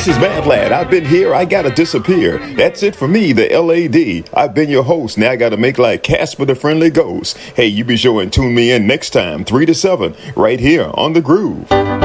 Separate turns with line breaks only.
This is Mad Lad. I've been here. I gotta disappear. That's it for me, the LAD. I've been your host. Now I gotta make like Casper the Friendly Ghost. Hey, you be sure and tune me in next time, 3 to 7, right here on The Groove.